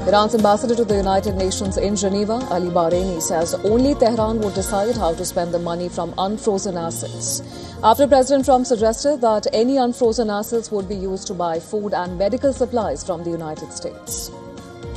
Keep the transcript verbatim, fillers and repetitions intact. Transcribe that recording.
Iran's ambassador to the United Nations in Geneva, Ali Bahraini, says only Tehran would decide how to spend the money from unfrozen assets. After President Trump suggested that any unfrozen assets would be used to buy food and medical supplies from the United States.